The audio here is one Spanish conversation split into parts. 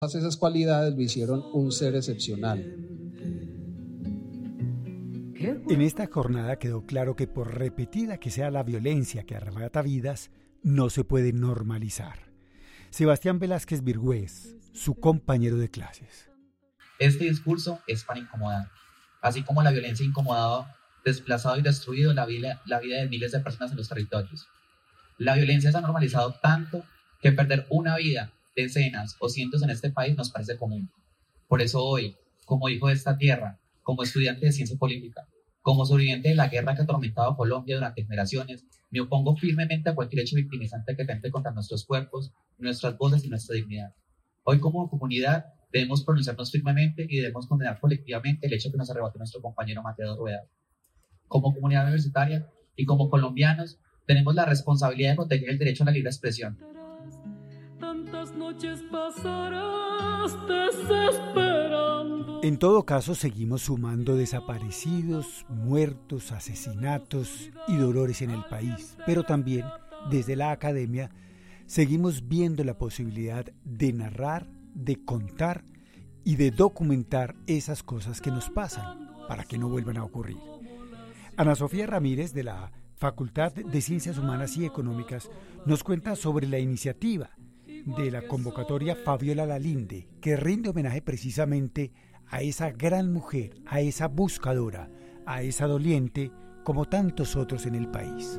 Todas esas cualidades lo hicieron un ser excepcional. En esta jornada quedó claro que por repetida que sea la violencia que arrebata vidas, no se puede normalizar. Sebastián Velázquez Virgüez, su compañero de clases. Este discurso es para incomodar, así como la violencia ha incomodado, desplazado y destruido la vida de miles de personas en los territorios. La violencia se ha normalizado tanto que perder una vida, decenas o cientos en este país nos parece común. Por eso hoy, como hijo de esta tierra, como estudiante de ciencia política, como sobreviviente de la guerra que ha atormentado a Colombia durante generaciones, me opongo firmemente a cualquier hecho victimizante que atente contra nuestros cuerpos, nuestras voces y nuestra dignidad. Hoy como comunidad debemos pronunciarnos firmemente y debemos condenar colectivamente el hecho que nos arrebató nuestro compañero Mateo Rueda. Como comunidad universitaria y como colombianos tenemos la responsabilidad de proteger el derecho a la libre expresión. Tantas noches pasarás desesperando. En todo caso, seguimos sumando desaparecidos, muertos, asesinatos y dolores en el país. Pero también, desde la academia, seguimos viendo la posibilidad de narrar, de contar y de documentar esas cosas que nos pasan para que no vuelvan a ocurrir. Ana Sofía Ramírez, de la Facultad de Ciencias Humanas y Económicas, nos cuenta sobre la iniciativa de la convocatoria Fabiola Lalinde, que rinde homenaje precisamente a esa gran mujer, a esa buscadora, a esa doliente, como tantos otros en el país.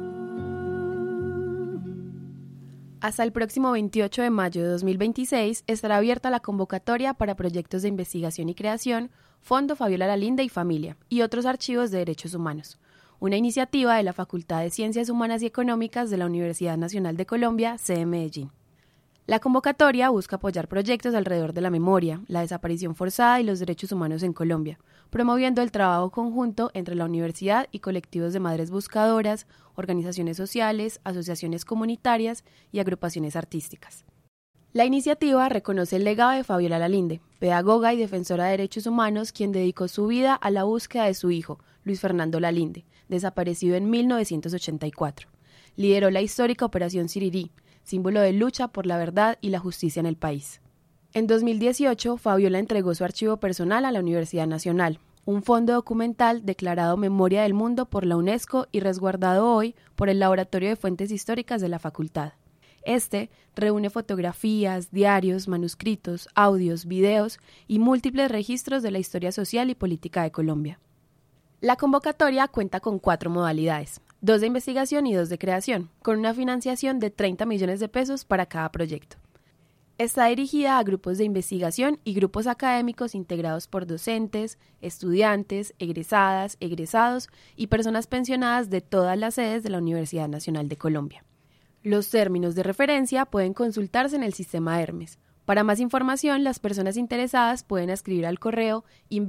Hasta el próximo 28 de mayo de 2026 estará abierta la convocatoria para proyectos de investigación y creación, Fondo Fabiola Lalinde y Familia, y otros archivos de derechos humanos, una iniciativa de la Facultad de Ciencias Humanas y Económicas de la Universidad Nacional de Colombia, sede Medellín. La convocatoria busca apoyar proyectos alrededor de la memoria, la desaparición forzada y los derechos humanos en Colombia, promoviendo el trabajo conjunto entre la universidad y colectivos de madres buscadoras, organizaciones sociales, asociaciones comunitarias y agrupaciones artísticas. La iniciativa reconoce el legado de Fabiola Lalinde, pedagoga y defensora de derechos humanos, quien dedicó su vida a la búsqueda de su hijo, Luis Fernando Lalinde, desaparecido en 1984. Lideró la histórica Operación Sirirí, símbolo de lucha por la verdad y la justicia en el país. En 2018, Fabiola entregó su archivo personal a la Universidad Nacional, un fondo documental declarado Memoria del Mundo por la UNESCO y resguardado hoy por el Laboratorio de Fuentes Históricas de la Facultad. Este reúne fotografías, diarios, manuscritos, audios, videos y múltiples registros de la historia social y política de Colombia. La convocatoria cuenta con 4 modalidades, 2 de investigación y 2 de creación, con una financiación de 30 millones de pesos para cada proyecto. Está dirigida a grupos de investigación y grupos académicos integrados por docentes, estudiantes, egresadas, egresados y personas pensionadas de todas las sedes de la Universidad Nacional de Colombia. Los términos de referencia pueden consultarse en el sistema Hermes. Para más información, las personas interesadas pueden escribir al correo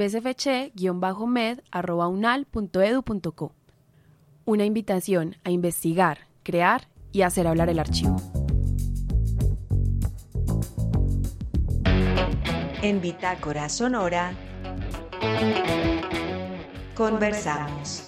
invesfc-med@unal.edu.co. Una invitación a investigar, crear y hacer hablar el archivo. En Bitácora Sonora, conversamos.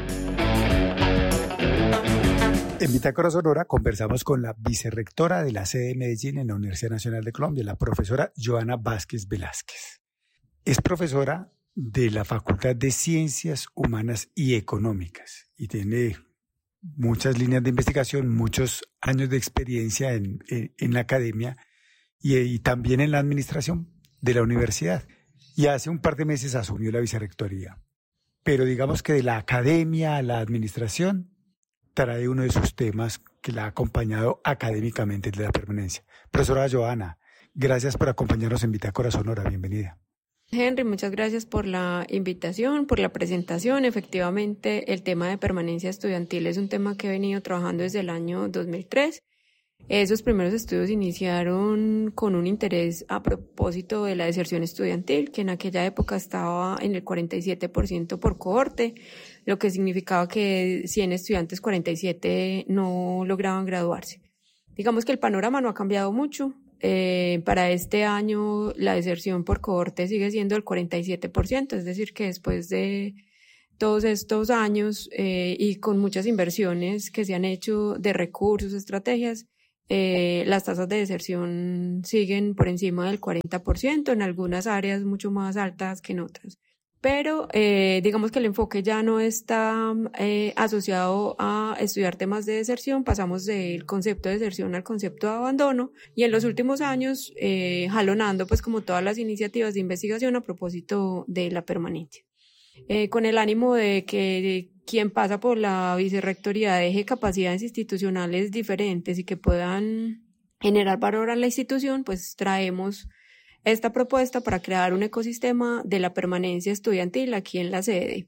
En Bitácora Sonora conversamos con la vicerrectora de la sede de Medellín en la Universidad Nacional de Colombia, la profesora Joana Vázquez Velázquez. Es profesora de la Facultad de Ciencias Humanas y Económicas y tiene muchas líneas de investigación, muchos años de experiencia en la academia y también en la administración de la universidad. Y hace un par de meses asumió la vicerrectoría. Pero digamos que de la academia a la administración trae uno de sus temas que la ha acompañado académicamente desde la permanencia. Profesora Joana, gracias por acompañarnos en Bitácora Sonora. Bienvenida. Henry, muchas gracias por la invitación, por la presentación. Efectivamente, el tema de permanencia estudiantil es un tema que he venido trabajando desde el año 2003. Esos primeros estudios iniciaron con un interés a propósito de la deserción estudiantil, que en aquella época estaba en el 47% por cohorte, lo que significaba que 100 estudiantes, 47 no lograban graduarse. Digamos que el panorama no ha cambiado mucho. Para este año la deserción por cohorte sigue siendo el 47%, es decir que después de todos estos años y con muchas inversiones que se han hecho de recursos, estrategias, las tasas de deserción siguen por encima del 40%, en algunas áreas mucho más altas que en otras. Pero digamos que el enfoque ya no está asociado a estudiar temas de deserción, pasamos del concepto de deserción al concepto de abandono, y en los últimos años jalonando pues como todas las iniciativas de investigación a propósito de la permanencia. Con el ánimo de que quien pasa por la vicerrectoría deje capacidades institucionales diferentes y que puedan generar valor a la institución, pues traemos esta propuesta para crear un ecosistema de la permanencia estudiantil aquí en la sede.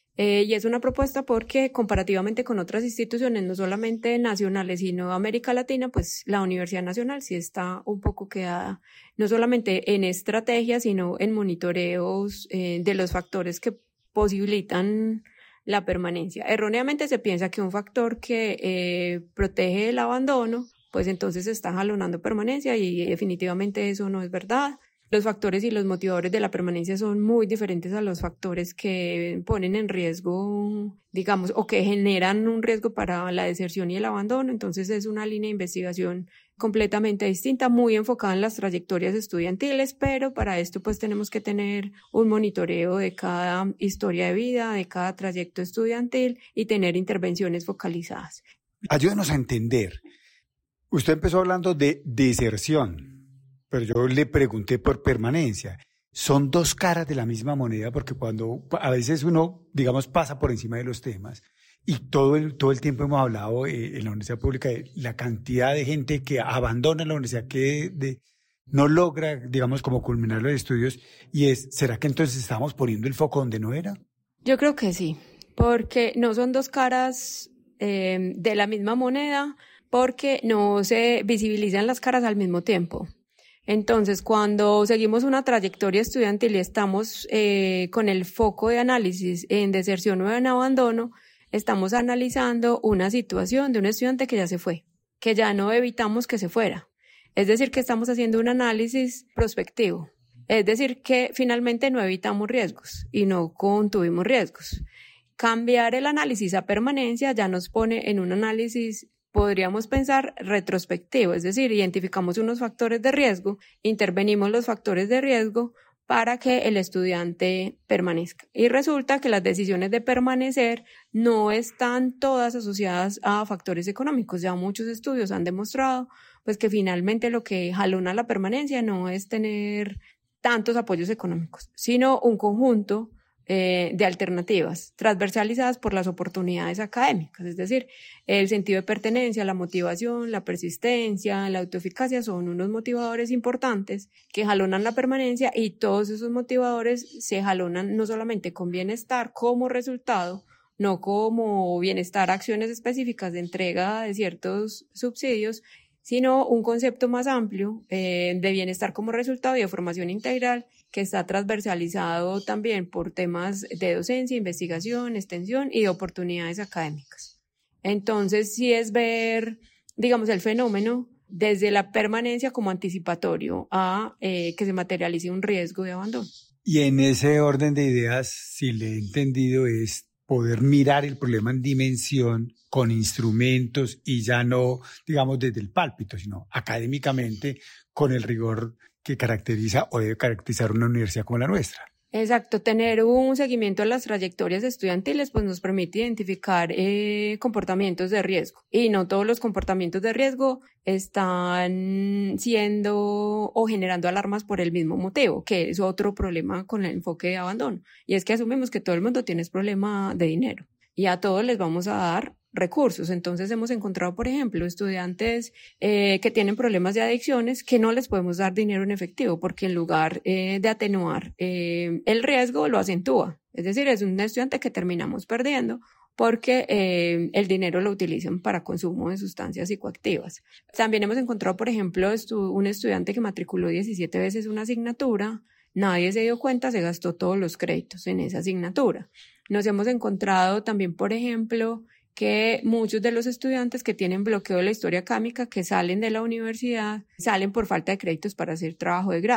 Y es una propuesta porque comparativamente con otras instituciones, no solamente nacionales, sino de América Latina, pues la Universidad Nacional sí está un poco quedada, no solamente en estrategias, sino en monitoreos de los factores que posibilitan la permanencia. Erróneamente se piensa que un factor que protege el abandono, pues entonces está jalonando permanencia, y definitivamente eso no es verdad. Los factores y los motivadores de la permanencia son muy diferentes a los factores que ponen en riesgo, digamos, o que generan un riesgo para la deserción y el abandono. Entonces es una línea de investigación completamente distinta, muy enfocada en las trayectorias estudiantiles, pero para esto pues tenemos que tener un monitoreo de cada historia de vida, de cada trayecto estudiantil y tener intervenciones focalizadas. Ayúdenos a entender. Usted empezó hablando de deserción, pero yo le pregunté por permanencia. Son dos caras de la misma moneda, porque cuando a veces uno, digamos, pasa por encima de los temas, y todo el tiempo hemos hablado en la universidad pública de la cantidad de gente que abandona la universidad, que no logra, digamos, como culminar los estudios, y ¿será que entonces estamos poniendo el foco donde no era? Yo creo que sí, porque no son dos caras de la misma moneda, porque no se visibilizan las caras al mismo tiempo. Entonces, cuando seguimos una trayectoria estudiantil y estamos con el foco de análisis en deserción o en abandono, estamos analizando una situación de un estudiante que ya se fue, que ya no evitamos que se fuera. Es decir, que estamos haciendo un análisis prospectivo. Es decir, que finalmente no evitamos riesgos y no contuvimos riesgos. Cambiar el análisis a permanencia ya nos pone en un análisis, podríamos pensar, retrospectivo, es decir, identificamos unos factores de riesgo, intervenimos los factores de riesgo para que el estudiante permanezca. Y resulta que las decisiones de permanecer no están todas asociadas a factores económicos. Ya muchos estudios han demostrado pues, que finalmente lo que jalona la permanencia no es tener tantos apoyos económicos, sino un conjunto de alternativas transversalizadas por las oportunidades académicas, es decir, el sentido de pertenencia, la motivación, la persistencia, la autoeficacia son unos motivadores importantes que jalonan la permanencia, y todos esos motivadores se jalonan no solamente con bienestar como resultado, no como bienestar, acciones específicas de entrega de ciertos subsidios, sino un concepto más amplio de bienestar como resultado y de formación integral, que está transversalizado también por temas de docencia, investigación, extensión y de oportunidades académicas. Entonces, sí es ver, digamos, el fenómeno desde la permanencia como anticipatorio a que se materialice un riesgo de abandono. Y en ese orden de ideas, si le he entendido, es poder mirar el problema en dimensión con instrumentos y ya no, digamos, desde el pálpito, sino académicamente con el rigor que caracteriza o debe caracterizar una universidad como la nuestra. Exacto, tener un seguimiento de las trayectorias estudiantiles pues nos permite identificar comportamientos de riesgo, y no todos los comportamientos de riesgo están siendo o generando alarmas por el mismo motivo, que es otro problema con el enfoque de abandono, y es que asumimos que todo el mundo tiene problema de dinero y a todos les vamos a dar recursos. Entonces hemos encontrado, por ejemplo, estudiantes que tienen problemas de adicciones que no les podemos dar dinero en efectivo porque en lugar de atenuar el riesgo lo acentúa. Es decir, es un estudiante que terminamos perdiendo porque el dinero lo utilizan para consumo de sustancias psicoactivas. También hemos encontrado, por ejemplo, un estudiante que matriculó 17 veces una asignatura, nadie se dio cuenta, se gastó todos los créditos en esa asignatura. Nos hemos encontrado también, por ejemplo, que muchos de los estudiantes que tienen bloqueo de la historia académica, que salen de la universidad, salen por falta de créditos para hacer trabajo de grado.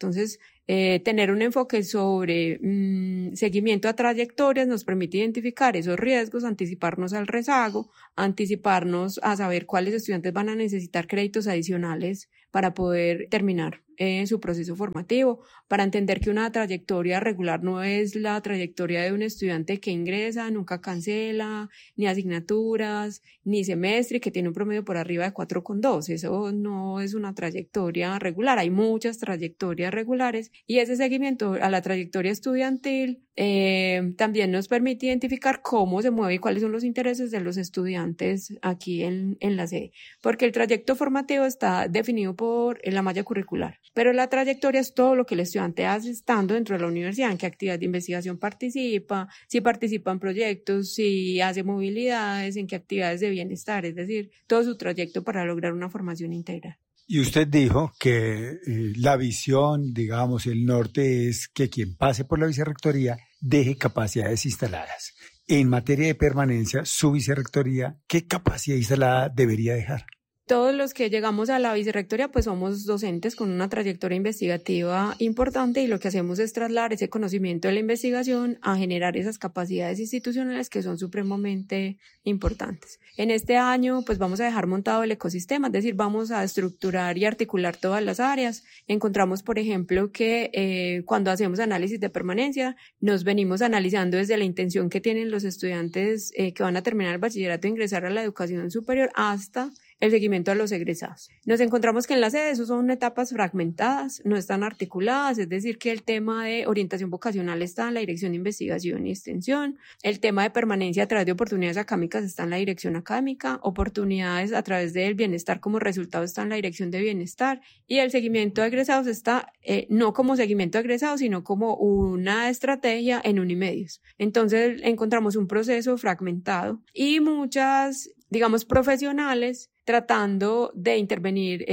Entonces, tener un enfoque sobre seguimiento a trayectorias nos permite identificar esos riesgos, anticiparnos al rezago, anticiparnos a saber cuáles estudiantes van a necesitar créditos adicionales para poder terminar su proceso formativo, para entender que una trayectoria regular no es la trayectoria de un estudiante que ingresa, nunca cancela, ni asignaturas, ni semestre, que tiene un promedio por arriba de 4,2. Eso no es una trayectoria regular. Hay muchas trayectorias regulares y ese seguimiento a la trayectoria estudiantil también nos permite identificar cómo se mueve y cuáles son los intereses de los estudiantes aquí en la sede, porque el trayecto formativo está definido por la malla curricular, pero la trayectoria es todo lo que el estudiante hace estando dentro de la universidad, en qué actividad de investigación participa, si participa en proyectos, si hace movilidades, en qué actividades de bienestar, es decir, todo su trayecto para lograr una formación integral. Y usted dijo que la visión, digamos, el norte es que quien pase por la vicerrectoría deje capacidades instaladas. En materia de permanencia, su vicerrectoría, ¿qué capacidad instalada debería dejar? Todos los que llegamos a la vicerrectoría pues somos docentes con una trayectoria investigativa importante y lo que hacemos es trasladar ese conocimiento de la investigación a generar esas capacidades institucionales que son supremamente importantes. En este año pues vamos a dejar montado el ecosistema, es decir, vamos a estructurar y articular todas las áreas. Encontramos, por ejemplo, que cuando hacemos análisis de permanencia nos venimos analizando desde la intención que tienen los estudiantes que van a terminar el bachillerato e ingresar a la educación superior hasta el seguimiento a los egresados. Nos encontramos que en la sede eso son etapas fragmentadas, no están articuladas, es decir, que el tema de orientación vocacional está en la Dirección de Investigación y Extensión, el tema de permanencia a través de oportunidades académicas está en la Dirección Académica, oportunidades a través del bienestar como resultado está en la Dirección de Bienestar y el seguimiento de egresados está no como seguimiento de egresados, sino como una estrategia en Unimedios. Entonces encontramos un proceso fragmentado y muchas, digamos, profesionales tratando de intervenir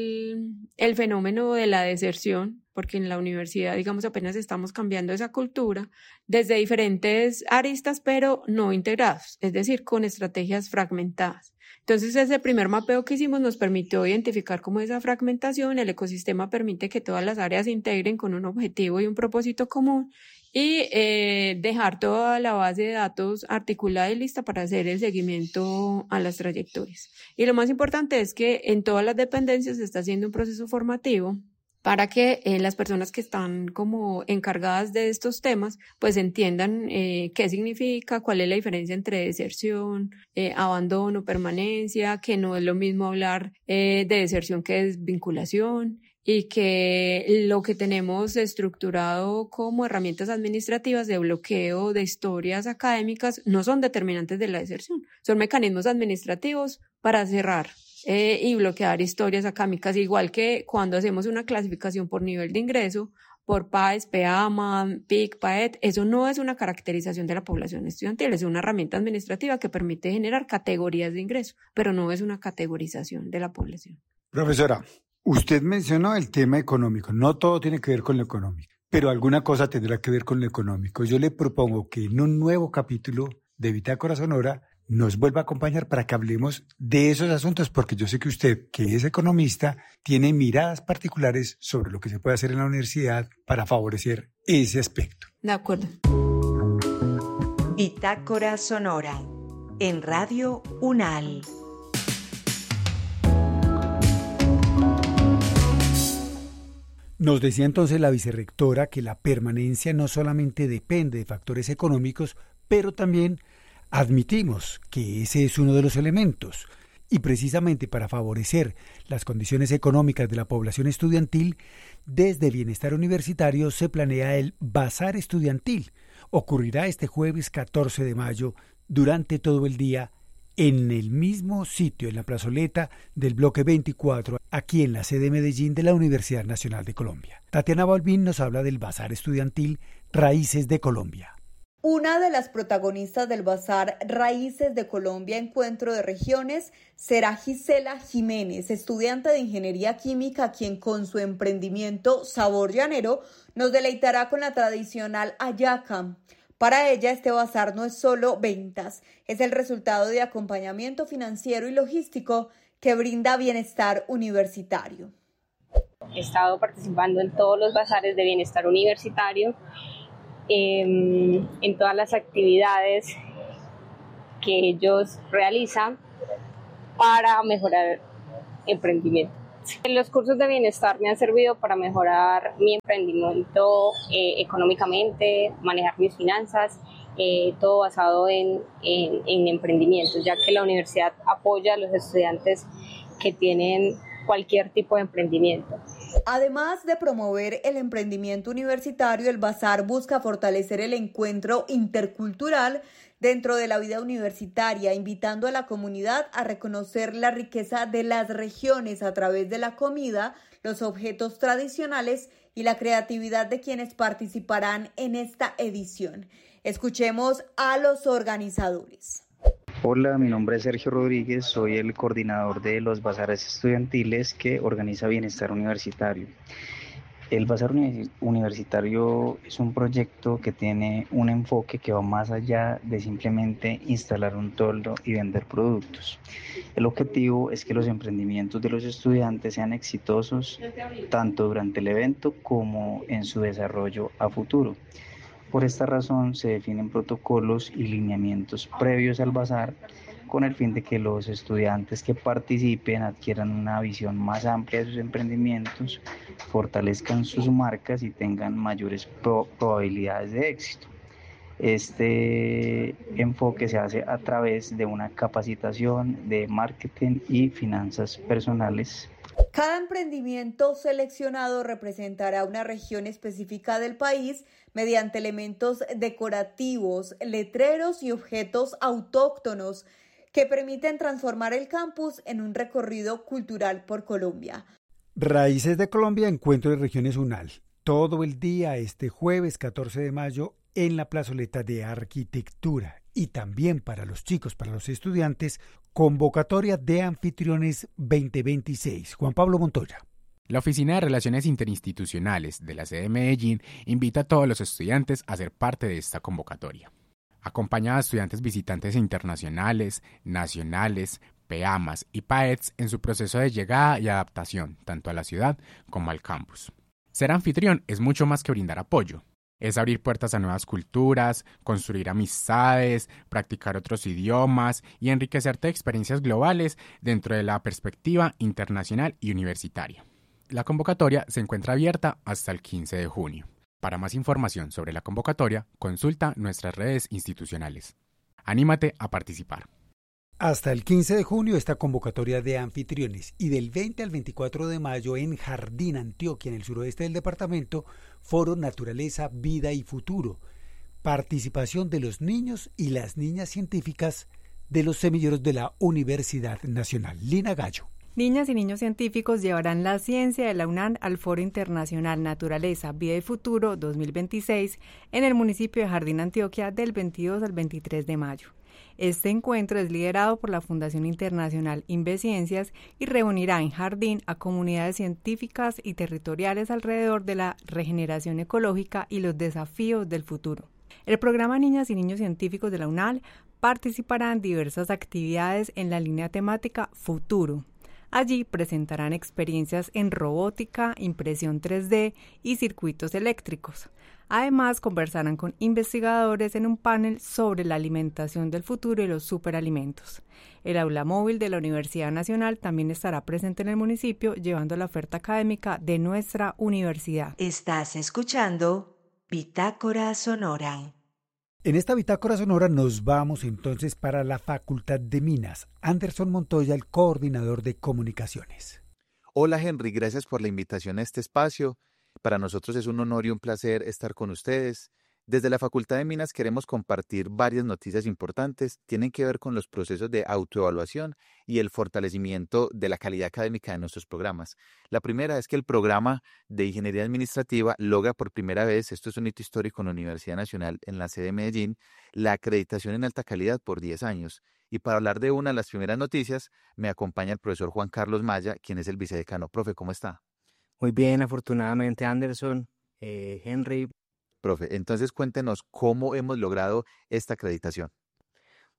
el fenómeno de la deserción, porque en la universidad, digamos, apenas estamos cambiando esa cultura desde diferentes aristas, pero no integrados, es decir, con estrategias fragmentadas. Entonces, ese primer mapeo que hicimos nos permitió identificar cómo esa fragmentación, el ecosistema permite que todas las áreas se integren con un objetivo y un propósito común y dejar toda la base de datos articulada y lista para hacer el seguimiento a las trayectorias. Y lo más importante es que en todas las dependencias se está haciendo un proceso formativo para que las personas que están como encargadas de estos temas pues entiendan qué significa, cuál es la diferencia entre deserción, abandono, permanencia, que no es lo mismo hablar de deserción que desvinculación, y que lo que tenemos estructurado como herramientas administrativas de bloqueo de historias académicas no son determinantes de la deserción, son mecanismos administrativos para cerrar y bloquear historias académicas, igual que cuando hacemos una clasificación por nivel de ingreso, por PAES, PEAMA, PIC, PAET, eso no es una caracterización de la población estudiantil, es una herramienta administrativa que permite generar categorías de ingreso, pero no es una categorización de la población. Profesora, usted mencionó el tema económico, no todo tiene que ver con lo económico, pero alguna cosa tendrá que ver con lo económico. Yo le propongo que en un nuevo capítulo de Bitácora Sonora nos vuelva a acompañar para que hablemos de esos asuntos, porque yo sé que usted, que es economista, tiene miradas particulares sobre lo que se puede hacer en la universidad para favorecer ese aspecto. De acuerdo. Bitácora Sonora en Radio UNAL. Nos decía entonces la vicerrectora que la permanencia no solamente depende de factores económicos, pero también admitimos que ese es uno de los elementos. Y precisamente para favorecer las condiciones económicas de la población estudiantil, desde Bienestar Universitario se planea el Bazar Estudiantil. Ocurrirá este jueves 14 de mayo durante todo el día en el mismo sitio, en la plazoleta del bloque 24, aquí en la sede Medellín de la Universidad Nacional de Colombia. Tatiana Balbín nos habla del Bazar Estudiantil Raíces de Colombia. Una de las protagonistas del Bazar Raíces de Colombia Encuentro de Regiones será Gisela Jiménez, estudiante de Ingeniería Química, quien con su emprendimiento Sabor Llanero nos deleitará con la tradicional hallaca. Para ella, este bazar no es solo ventas, es el resultado de acompañamiento financiero y logístico que brinda Bienestar Universitario. he estado participando en todos los bazares de bienestar universitario, en todas las actividades que ellos realizan para mejorar emprendimiento. Los cursos de bienestar me han servido para mejorar mi emprendimiento económicamente, manejar mis finanzas, todo basado en emprendimientos, ya que la universidad apoya a los estudiantes que tienen cualquier tipo de emprendimiento. Además de promover el emprendimiento universitario, el bazar busca fortalecer el encuentro intercultural dentro de la vida universitaria, invitando a la comunidad a reconocer la riqueza de las regiones a través de la comida, los objetos tradicionales y la creatividad de quienes participarán en esta edición. Escuchemos a los organizadores. Hola, mi nombre es Sergio Rodríguez, soy el coordinador de los bazares estudiantiles que organiza Bienestar Universitario. El Bazar Universitario es un proyecto que tiene un enfoque que va más allá de simplemente instalar un toldo y vender productos. El objetivo es que los emprendimientos de los estudiantes sean exitosos tanto durante el evento como en su desarrollo a futuro. Por esta razón se definen protocolos y lineamientos previos al bazar con el fin de que los estudiantes que participen adquieran una visión más amplia de sus emprendimientos, fortalezcan sus marcas y tengan mayores probabilidades de éxito. Este enfoque se hace a través de una capacitación de marketing y finanzas personales. Cada emprendimiento seleccionado representará una región específica del país mediante elementos decorativos, letreros y objetos autóctonos que permiten transformar el campus en un recorrido cultural por Colombia. Raíces de Colombia, Encuentro de Regiones UNAL. Todo el día este jueves 14 de mayo en la plazoleta de Arquitectura y también para los chicos, para los estudiantes, convocatoria de anfitriones 2026. Juan Pablo Montoya. La Oficina de Relaciones Interinstitucionales de la sede de Medellín invita a todos los estudiantes a ser parte de esta convocatoria. Acompaña a estudiantes visitantes internacionales, nacionales, PEAMAS y PAETs en su proceso de llegada y adaptación, tanto a la ciudad como al campus. Ser anfitrión es mucho más que brindar apoyo. Es abrir puertas a nuevas culturas, construir amistades, practicar otros idiomas y enriquecerte de experiencias globales dentro de la perspectiva internacional y universitaria. La convocatoria se encuentra abierta hasta el 15 de junio. Para más información sobre la convocatoria, consulta nuestras redes institucionales. Anímate a participar. Hasta el 15 de junio esta convocatoria de anfitriones y del 20 al 24 de mayo en Jardín, Antioquia, en el suroeste del departamento, Foro Naturaleza, Vida y Futuro. Participación de los niños y las niñas científicas de los semilleros de la Universidad Nacional. Lina Gallo. Niñas y niños científicos llevarán la ciencia de la UNAM al Foro Internacional Naturaleza, Vida y Futuro 2026 en el municipio de Jardín, Antioquia, del 22 al 23 de mayo. Este encuentro es liderado por la Fundación Internacional Inveciencias y reunirá en Jardín a comunidades científicas y territoriales alrededor de la regeneración ecológica y los desafíos del futuro. El programa Niñas y Niños Científicos de la UNAL participará en diversas actividades en la línea temática Futuro. Allí presentarán experiencias en robótica, impresión 3D y circuitos eléctricos. Además, conversarán con investigadores en un panel sobre la alimentación del futuro y los superalimentos. El aula móvil de la Universidad Nacional también estará presente en el municipio, llevando la oferta académica de nuestra universidad. Estás escuchando Bitácora Sonora. En esta Bitácora Sonora nos vamos entonces para la Facultad de Minas. Anderson Montoya, el coordinador de comunicaciones. Hola Henry, gracias por la invitación a este espacio. Para nosotros es un honor y un placer estar con ustedes. Desde la Facultad de Minas queremos compartir varias noticias importantes. Tienen que ver con los procesos de autoevaluación y el fortalecimiento de la calidad académica de nuestros programas. La primera es que el programa de Ingeniería Administrativa logra por primera vez, esto es un hito histórico en la Universidad Nacional, en la sede de Medellín, la acreditación en alta calidad por 10 años. Y para hablar de una de las primeras noticias, me acompaña el profesor Juan Carlos Maya, quien es el vicedecano. Profe, ¿cómo está? Muy bien, afortunadamente, Anderson, Henry. Profe, entonces cuéntenos cómo hemos logrado esta acreditación.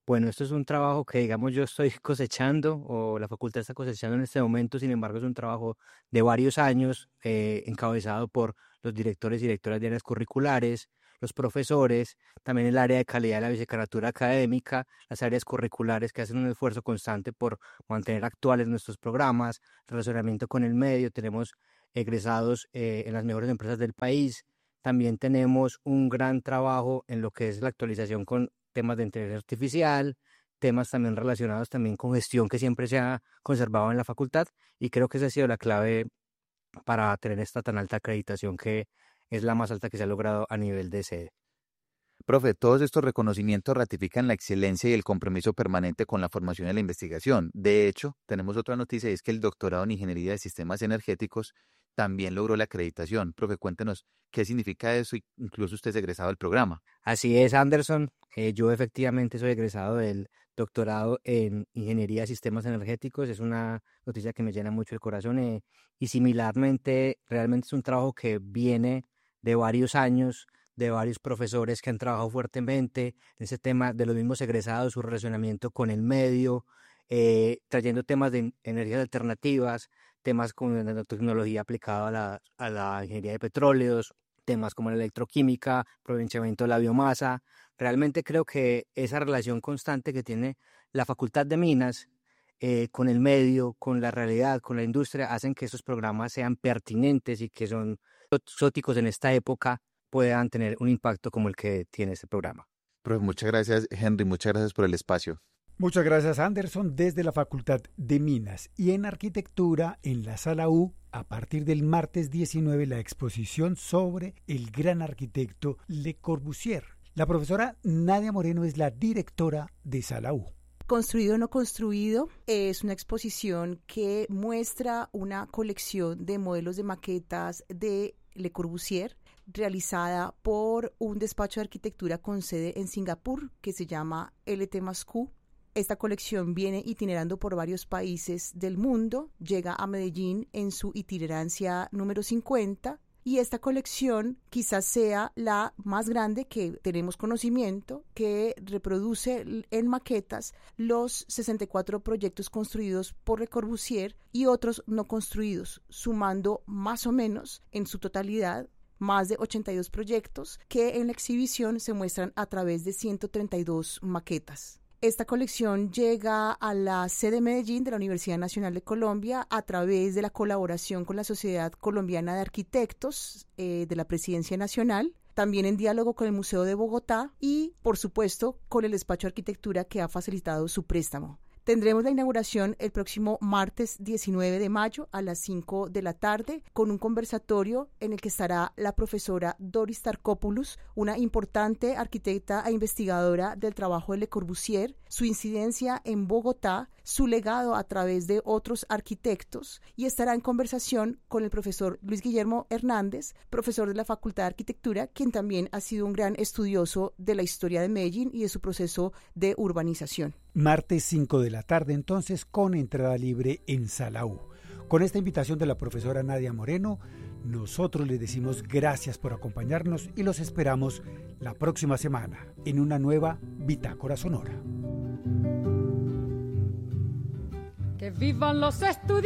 Bueno, esto es un trabajo que, digamos, yo estoy cosechando o la facultad está cosechando en este momento. Sin embargo, es un trabajo de varios años, encabezado por los directores y directoras de áreas curriculares, los profesores, también el área de calidad de la vicecaratura académica, las áreas curriculares que hacen un esfuerzo constante por mantener actuales nuestros programas, relacionamiento con el medio. Tenemos egresados en las mejores empresas del país. También tenemos un gran trabajo en lo que es la actualización con temas de inteligencia artificial, temas también relacionados también con gestión que siempre se ha conservado en la facultad, y creo que esa ha sido la clave para tener esta tan alta acreditación, que es la más alta que se ha logrado a nivel de sede. Profe, todos estos reconocimientos ratifican la excelencia y el compromiso permanente con la formación y la investigación. De hecho, tenemos otra noticia, y es que el doctorado en Ingeniería de Sistemas Energéticos también logró la acreditación. Profe, cuéntenos qué significa eso, y incluso usted es egresado del programa. Así es, Anderson. Yo efectivamente soy egresado del doctorado en Ingeniería de Sistemas Energéticos. Es una noticia que me llena mucho el corazón, y similarmente, realmente es un trabajo que viene de varios años, de varios profesores que han trabajado fuertemente en ese tema, de los mismos egresados, su relacionamiento con el medio, trayendo temas de energías alternativas, temas como la nanotecnología aplicada a la ingeniería de petróleos, temas como la electroquímica, aprovechamiento de la biomasa. Realmente creo que esa relación constante que tiene la Facultad de Minas con el medio, con la realidad, con la industria, hacen que esos programas sean pertinentes y que son exóticos en esta época, puedan tener un impacto como el que tiene este programa. Profe, muchas gracias, Henry, muchas gracias por el espacio. Muchas gracias, Anderson, desde la Facultad de Minas. Y en Arquitectura, en la Sala U, a partir del martes 19, la exposición sobre el gran arquitecto Le Corbusier. La profesora Nadia Moreno es la directora de Sala U. Construido o no construido es una exposición que muestra una colección de modelos de maquetas de Le Corbusier, realizada por un despacho de arquitectura con sede en Singapur que se llama LT+Q. Esta colección viene itinerando por varios países del mundo, llega a Medellín en su itinerancia número 50, y esta colección quizás sea la más grande que tenemos conocimiento, que reproduce en maquetas los 64 proyectos construidos por Le Corbusier y otros no construidos, sumando más o menos en su totalidad más de 82 proyectos que en la exhibición se muestran a través de 132 maquetas. Esta colección llega a la sede de Medellín de la Universidad Nacional de Colombia a través de la colaboración con la Sociedad Colombiana de Arquitectos de la Presidencia Nacional, también en diálogo con el Museo de Bogotá y, por supuesto, con el Despacho de Arquitectura que ha facilitado su préstamo. Tendremos la inauguración el próximo martes 19 de mayo a las 5 de la tarde con un conversatorio en el que estará la profesora Doris Tarkopoulos, una importante arquitecta e investigadora del trabajo de Le Corbusier, su incidencia en Bogotá, su legado a través de otros arquitectos, y estará en conversación con el profesor Luis Guillermo Hernández, profesor de la Facultad de Arquitectura, quien también ha sido un gran estudioso de la historia de Medellín y de su proceso de urbanización. Martes 5 de la tarde, entonces, con entrada libre en Sala U. Con esta invitación de la profesora Nadia Moreno, nosotros les decimos gracias por acompañarnos y los esperamos la próxima semana en una nueva Bitácora Sonora. Que vivan los estudiantes.